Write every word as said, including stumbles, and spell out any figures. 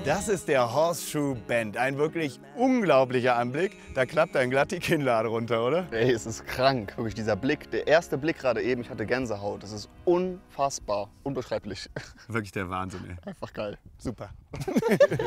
Das ist der Horseshoe Bend. Ein wirklich unglaublicher Anblick. Da klappt einem glatt die Kinnlade runter, oder? Ey, es ist krank. Wirklich dieser Blick, der erste Blick gerade eben, ich hatte Gänsehaut. Das ist unfassbar, unbeschreiblich. Wirklich der Wahnsinn, ey. Einfach geil. Super.